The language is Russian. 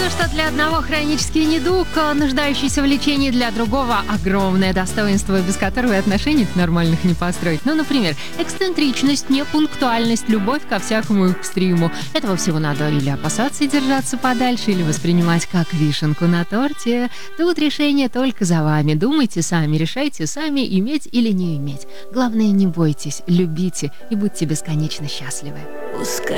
что для одного хронический недуг, нуждающийся в лечении, для другого огромное достоинство, без которого и отношений нормальных не построить. Ну, например, эксцентричность, непунктуальность, любовь ко всякому экстриму. Этого всего надо или опасаться и держаться подальше, или воспринимать как вишенку на торте. Тут решение только за вами. Думайте сами, решайте сами, иметь или не иметь. Главное, не бойтесь, любите и будьте бесконечно счастливы. Пускай